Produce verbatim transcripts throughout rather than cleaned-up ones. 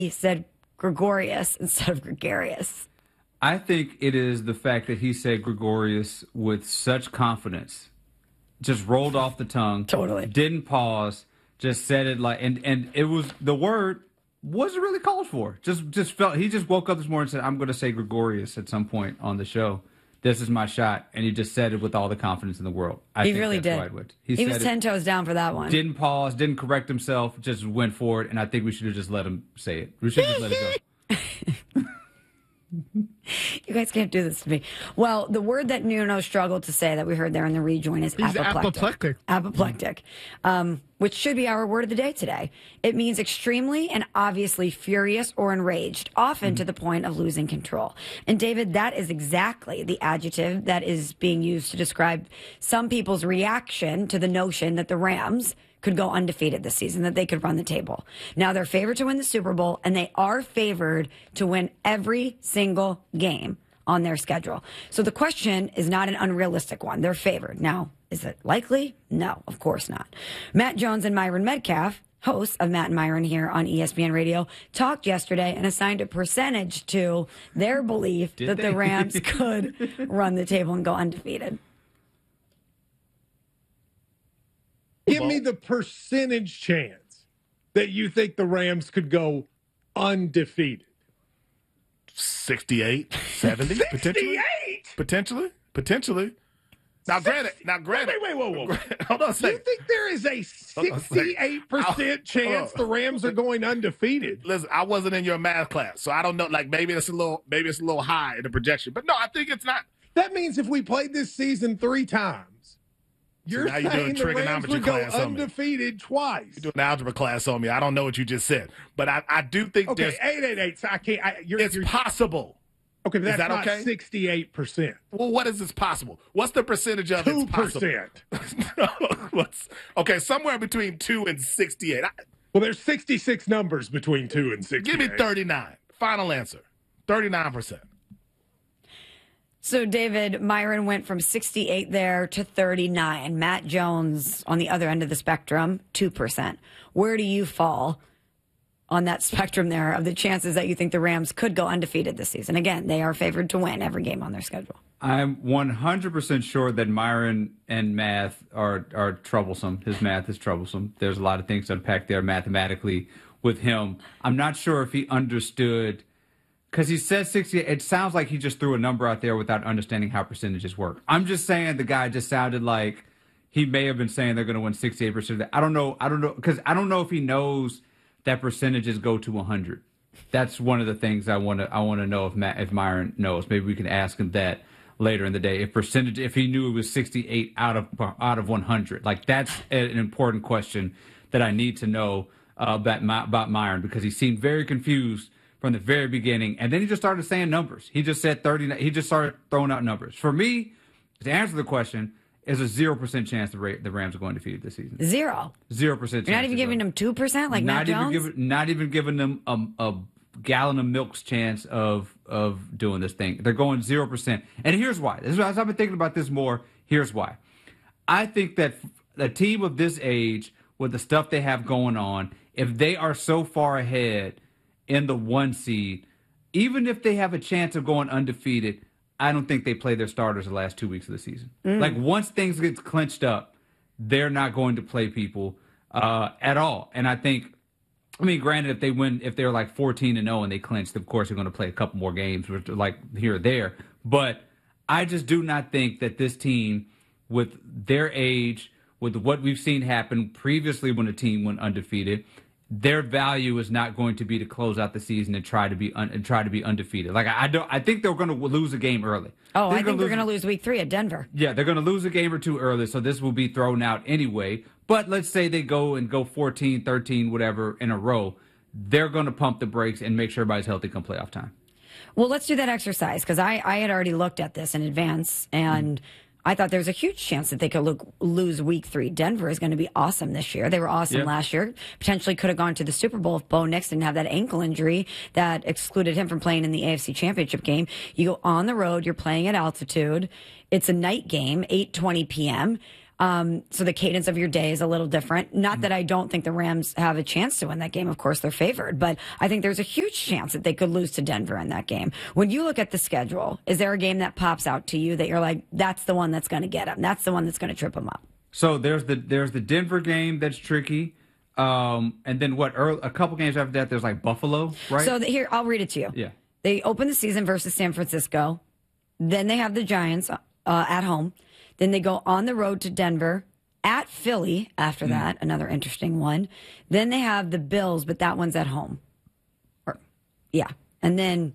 he said Gregorius instead of Gregarious. I think it is the fact that he said Gregorius with such confidence, just rolled off the tongue, totally didn't pause, just said it like, and and it was the word wasn't really called for. Just just felt he just woke up this morning and said, "I'm going to say Gregorius at some point on the show. This is my shot," and he just said it with all the confidence in the world. I he think really that's did. Why it went. He, he said was ten it, toes down for that one. Didn't pause, didn't correct himself, just went for it. And I think we should have just let him say it. We should just let it go. You guys can't do this to me. Well, the word that Nuno struggled to say that we heard there in the rejoin is He's apoplectic. apoplectic. Apoplectic, um, which should be our word of the day today. It means extremely and obviously furious or enraged, often mm-hmm. to the point of losing control. And David, that is exactly the adjective that is being used to describe some people's reaction to the notion that the Rams could go undefeated this season, that they could run the table. Now they're favored to win the Super Bowl, and they are favored to win every single game on their schedule. So the question is not an unrealistic one. They're favored. Now, is it likely? No, of course not. Matt Jones and Myron Metcalf, hosts of Matt and Myron here on E S P N Radio, talked yesterday and assigned a percentage to their belief Did that they? the Rams could run the table and go undefeated. Give me the percentage chance that you think the Rams could go undefeated. sixty-eight, seventy, potentially. Potentially, potentially. Now, granted, now, granted. Wait, wait, wait, whoa, whoa. Hold on a second. You think there is a sixty-eight percent chance the Rams are going undefeated? Listen, I wasn't in your math class, so I don't know. Like, maybe it's a little, maybe it's a little high in the projection. But no, I think it's not. That means if we played this season three times, you're so now you're saying doing the Rams trigonometry would go class on me. undefeated twice. You're doing an algebra class on me. I don't know what you just said, but I, I do think okay, there's eight eight eight. So I can't. I, you're, it's you're, possible. Okay, but that's is that not okay? sixty-eight percent. Well, what is this possible? What's the percentage of Two it's possible? percent. What's okay? Somewhere between two and sixty-eight. I, well, there's sixty-six numbers between two and sixty-eight. give me thirty-nine. Final answer. Thirty-nine percent. So, David, Myron went from sixty-eight there to thirty-nine. Matt Jones, on the other end of the spectrum, two percent. Where do you fall on that spectrum there of the chances that you think the Rams could go undefeated this season? Again, they are favored to win every game on their schedule. I'm one hundred percent sure that Myron and math are, are troublesome. His math is troublesome. There's a lot of things to unpack there mathematically with him. I'm not sure if he understood... Because he said sixty, it sounds like he just threw a number out there without understanding how percentages work. I'm just saying the guy just sounded like he may have been saying they're going to win sixty-eight percent. I don't know. I don't know. Because I don't know if he knows that percentages go to one hundred. That's one of the things I want to I want to know if Matt, if Myron knows. Maybe we can ask him that later in the day. If percentage, if he knew it was sixty-eight out of out of one hundred. Like, that's an important question that I need to know uh, about, about Myron, because he seemed very confused from the very beginning, and then he just started saying numbers. He just said thirty. He just started throwing out numbers. For me, to answer the question, is a zero percent chance the, Ra- the Rams are going undefeated this season. Zero. Zero percent. You're not even giving them two percent, like not Matt even Jones. Giving, not even giving them a, a gallon of milk's chance of of doing this thing. They're going zero percent, and here's why. This is, as I've been thinking about this more. Here's why. I think that a team of this age, with the stuff they have going on, if they are so far ahead in the one seed, even if they have a chance of going undefeated, I don't think they play their starters the last two weeks of the season. Mm. Like, once things get clinched up, they're not going to play people uh, at all. And I think, I mean, granted, if they win, if they're like fourteen and oh and they clinched, of course they're going to play a couple more games, like here or there. But I just do not think that this team, with their age, with what we've seen happen previously when a team went undefeated, their value is not going to be to close out the season and try to be un- and try to be undefeated. Like, I, I don't. I think they're going to lose a game early. Oh, they're I think they're going to lose week three at Denver. Yeah, they're going to lose a game or two early, so this will be thrown out anyway. But let's say they go and go fourteen, thirteen, whatever in a row. They're going to pump the brakes and make sure everybody's healthy come playoff time. Well, let's do that exercise, because I, I had already looked at this in advance, and mm. I thought there was a huge chance that they could look, lose week three. Denver is going to be awesome this year. They were awesome yep. last year. Potentially could have gone to the Super Bowl if Bo Nix didn't have that ankle injury that excluded him from playing in the A F C Championship game. You go on the road. You're playing at altitude. It's a night game, eight twenty p.m. Um, so the cadence of your day is a little different. Not that I don't think the Rams have a chance to win that game. Of course, they're favored, but I think there's a huge chance that they could lose to Denver in that game. When you look at the schedule, is there a game that pops out to you that you're like, that's the one that's going to get them? That's the one that's going to trip them up? So there's the there's the Denver game that's tricky. Um, and then what? Early, a couple games after that, there's like Buffalo, right? So the, here, I'll read it to you. Yeah. They open the season versus San Francisco. Then they have the Giants uh, at home. Then they go on the road to Denver, at Philly after mm. that, another interesting one. Then they have the Bills, but that one's at home. Or, yeah. And then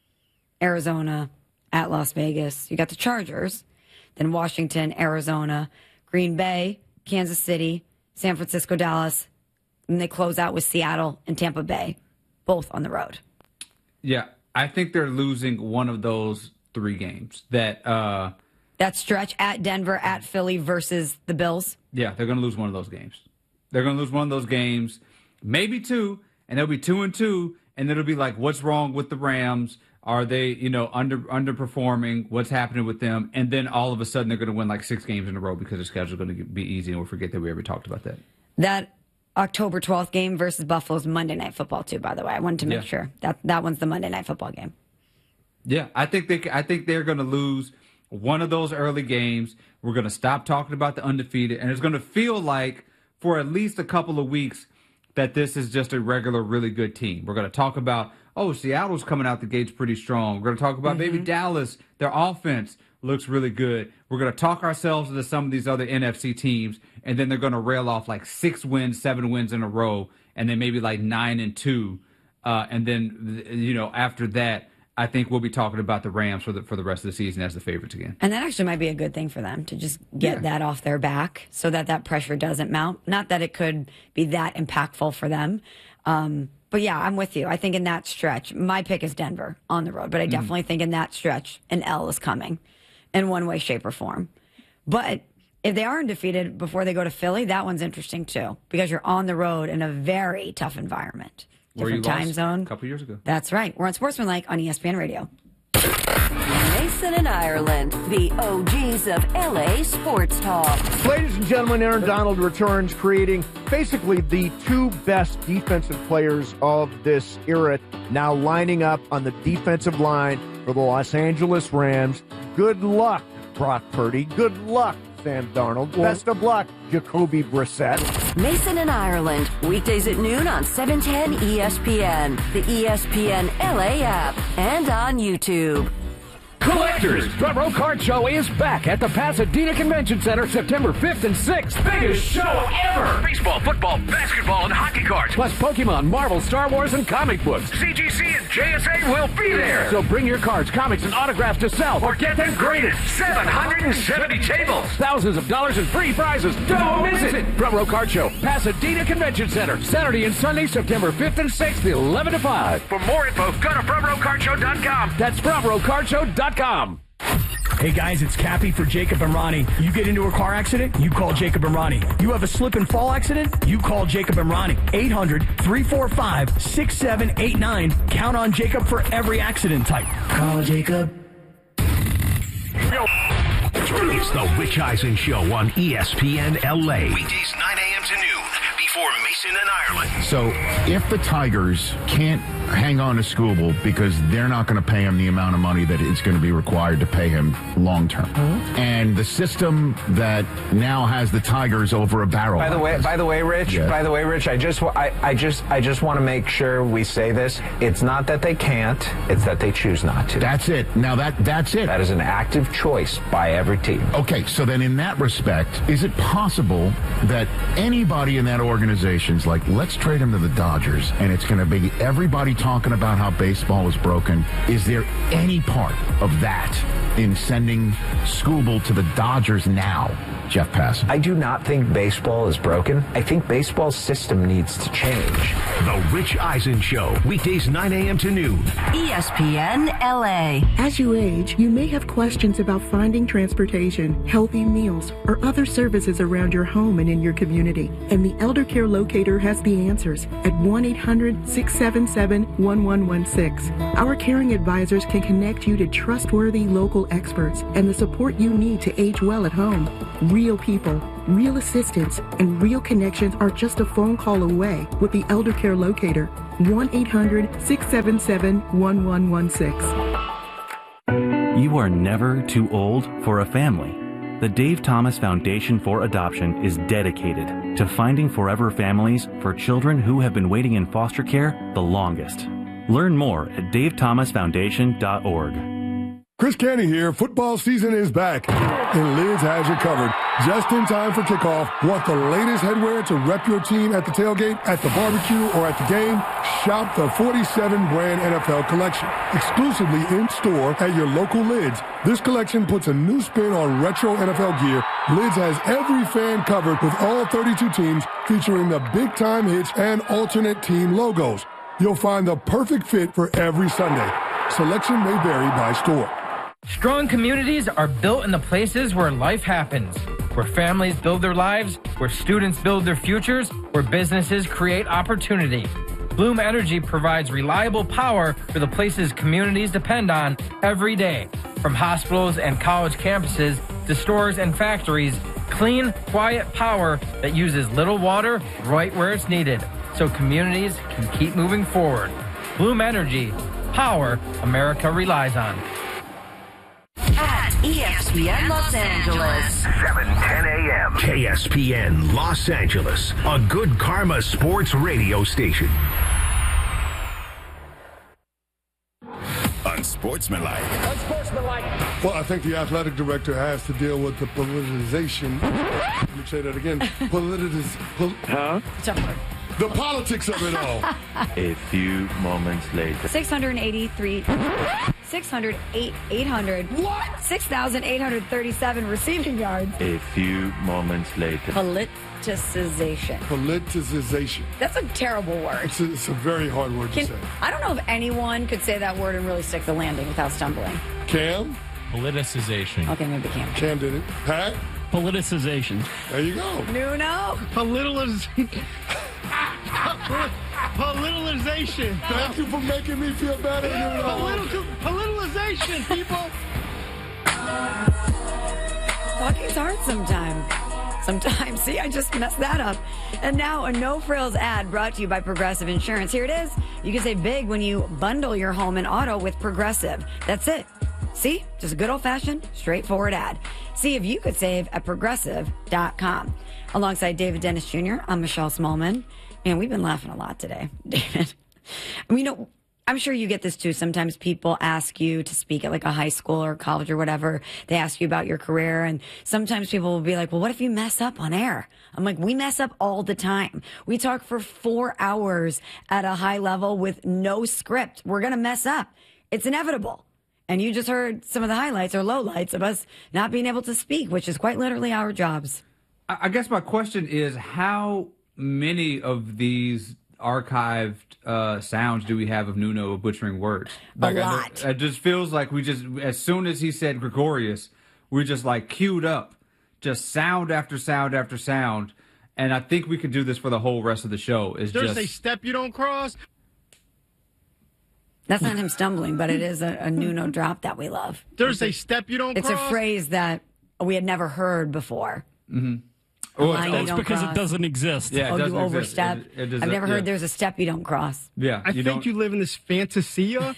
Arizona, at Las Vegas. You got the Chargers. Then Washington, Arizona, Green Bay, Kansas City, San Francisco, Dallas. And they close out with Seattle and Tampa Bay, both on the road. Yeah, I think they're losing one of those three games. That uh, that stretch at Denver, at Philly versus the Bills. Yeah, they're going to lose one of those games. They're going to lose one of those games, maybe two, and they'll be two and two, and it'll be like, what's wrong with the Rams? Are they, you know, under underperforming? What's happening with them? And then all of a sudden they're going to win like six games in a row because their schedule's going to be easy, and we'll forget that we ever talked about that. That October twelfth game versus Buffalo's Monday Night Football too, by the way. I wanted to make yeah. sure that that one's the Monday Night Football game. Yeah, I think they I think they're going to lose one of those early games. We're going to stop talking about the undefeated, and it's going to feel like for at least a couple of weeks that this is just a regular, really good team. We're going to talk about, oh, Seattle's coming out the gates pretty strong. We're going to talk about mm-hmm. maybe Dallas. Their offense looks really good. We're going to talk ourselves into some of these other N F C teams, and then they're going to rail off like six wins, seven wins in a row, and then maybe like nine and two. Uh, and then, you know, after that, I think we'll be talking about the Rams for the for the rest of the season as the favorites again. And that actually might be a good thing for them to just get yeah. that off their back so that that pressure doesn't mount. Not that it could be that impactful for them. Um, but, yeah, I'm with you. I think in that stretch, my pick is Denver on the road. But I definitely mm. think in that stretch, an L is coming in one way, shape, or form. But if they are undefeated before they go to Philly, that one's interesting, too, because you're on the road in a very tough environment. Different time zone. A couple years ago. That's right. We're on Sportsmanlike on E S P N Radio. Mason and Ireland, the O Gs of L A Sports Talk. Ladies and gentlemen, Aaron Donald returns, creating basically the two best defensive players of this era, now lining up on the defensive line for the Los Angeles Rams. Good luck, Brock Purdy. Good luck, Sam Darnold. Best of luck, Jacoby Brissett. Mason and Ireland, weekdays at noon on seven ten E S P N, the E S P N L A app, and on YouTube. Collectors, Front Row Card Show is back at the Pasadena Convention Center September fifth and sixth. Biggest show ever! Baseball, football, basketball, and hockey cards, plus Pokemon, Marvel, Star Wars, and comic books. C G C and J S A will be there. So bring your cards, comics, and autographs to sell or get them graded. seven hundred seventy tables. Thousands of dollars in free prizes. Don't miss it! Front Row Card Show, Pasadena Convention Center, Saturday and Sunday, September fifth and sixth, eleven to five. For more info, go to front row card show dot com. That's front row card show dot com. Hey guys, it's Cappy for Jacob and Ronnie. You get into a car accident, you call Jacob and Ronnie. You have a slip and fall accident, you call Jacob and Ronnie. eight hundred, three four five, six seven eight nine. Count on Jacob for every accident type. Call Jacob. It's the Rich Eisen Show on E S P N L A. Weekdays nine a.m. to noon before Mason and Ireland. So if the Tigers can't hang on to Skubal because they're not going to pay him the amount of money that it's going to be required to pay him long term, mm-hmm. and the system that now has the Tigers over a barrel. By the way, this, by the way, Rich. yeah. By the way, Rich. I just, I, I just, I just want to make sure we say this. It's not that they can't. It's that they choose not to. That's it. Now that that's it. That is an active choice by every team. Okay, so then in that respect, is it possible that anybody in that organization's like, let's trade him to the Dodgers, and it's going to be everybody talking about how baseball is broken? Is there any part of that in sending Skubal to the Dodgers now, Jeff Passan? I do not think baseball is broken. I think baseball's system needs to change. The Rich Eisen Show, weekdays nine a.m. to noon. E S P N L A. As you age, you may have questions about finding transportation, healthy meals, or other services around your home and in your community. And the Elder Care Locator has the answers at one eight hundred, six seven seven, one one one six. Our caring advisors can connect you to trustworthy local experts and the support you need to age well at home. Real people, real assistance, and real connections are just a phone call away with the Elder Care Locator. one eight hundred six seven seven one one one six. You are never too old for a family. The Dave Thomas Foundation for Adoption is dedicated to finding forever families for children who have been waiting in foster care the longest. Learn more at dave thomas foundation dot org. Chris Canty here. Football season is back, and Lids has you covered. Just in time for kickoff. Want the latest headwear to rep your team at the tailgate, at the barbecue, or at the game? Shop the forty-seven brand N F L collection, exclusively in store at your local Lids. This collection puts a new spin on retro N F L gear. Lids has every fan covered with all thirty-two teams, featuring the big time hits and alternate team logos. You'll find the perfect fit for every Sunday. Selection may vary by store. Strong communities are built in the places where life happens, where families build their lives, where students build their futures, where businesses create opportunity. Bloom Energy provides reliable power for the places communities depend on every day. From hospitals and college campuses to stores and factories, clean, quiet power that uses little water right where it's needed, so communities can keep moving forward. Bloom Energy, power America relies on. At E S P N Los Angeles. seven ten a.m. K S P N Los Angeles, a good karma sports radio station. Unsportsmanlike. Unsportsmanlike. Well, I think the athletic director has to deal with the politicization. Let me say that again. Politiz. Pol- huh? The politics of it all. A few moments later. six hundred eighty-three, six hundred eight, eight hundred. What? six thousand eight hundred thirty-seven receiving yards. A few moments later. Politicization. Politicization. That's a terrible word. It's a, it's a very hard word Can, to say. I don't know if anyone could say that word and really stick the landing without stumbling. Cam? Politicization. Okay, maybe Cam. Cam did it. Pat? Politicization. There you go. Nuno? Politicization. Politicization. Thank you for making me feel better. Political, politicization, people. Talking's hard sometimes. Sometimes. See, I just messed that up. And now a No Frills ad brought to you by Progressive Insurance. Here it is. You can save big when you bundle your home and auto with Progressive. That's it. See? Just a good old-fashioned, straightforward ad. See if you could save at progressive dot com. Alongside David Dennis Junior, I'm Michelle Smallman. Man, we've been laughing a lot today, David. I mean, you know, I'm sure you get this too. Sometimes people ask you to speak at like a high school or college or whatever. They ask you about your career. And sometimes people will be like, well, what if you mess up on air? I'm like, we mess up all the time. We talk for four hours at a high level with no script. We're going to mess up. It's inevitable. And you just heard some of the highlights or lowlights of us not being able to speak, which is quite literally our jobs. I guess my question is, how many of these archived uh, sounds do we have of Nuno butchering words? Like, a lot. I, it just feels like we just, as soon as he said Gregorius, we just like queued up, just sound after sound after sound. And I think we could do this for the whole rest of the show. Is There's just a step you don't cross. That's not him stumbling, but it is a, a Nuno drop that we love. There's a step you don't it's cross. It's a phrase that we had never heard before. Mm-hmm. Oh, that's because cross. It doesn't exist. Yeah, it oh, doesn't you overstep. It, it, it I've never heard yeah. there's a step you don't cross. Yeah, I you think don't... you live in this fantasia.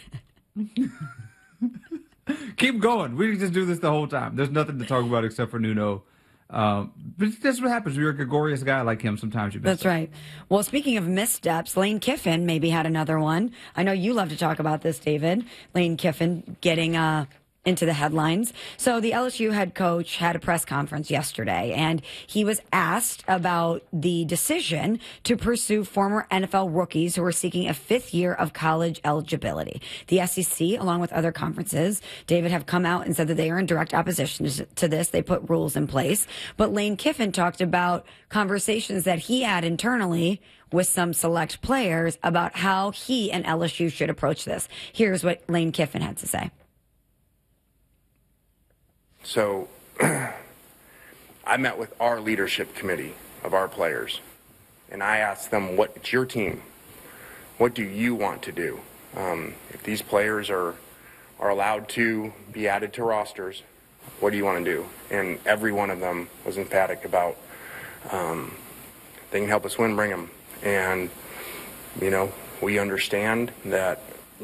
Keep going. We can just do this the whole time. There's nothing to talk about except for Nuno. Um, but that's what happens. You're a gregarious guy like him. Sometimes you miss That's up. right. Well, speaking of missteps, Lane Kiffin maybe had another one. I know you love to talk about this, David. Lane Kiffin getting uh, into the headlines. So the L S U head coach had a press conference yesterday, and he was asked about the decision to pursue former N F L rookies who are seeking a fifth year of college eligibility. The S E C, along with other conferences, David, have come out and said that they are in direct opposition to this. They put rules in place. But Lane Kiffin talked about conversations that he had internally with some select players about how he and L S U should approach this. Here's what Lane Kiffin had to say. So I met with our leadership committee of our players, and I asked them, what, it's your team. What do you want to do? Um, if these players are, are allowed to be added to rosters, What do you want to do? And every one of them was emphatic about um, they can help us win, bring them. And, you know, we understand that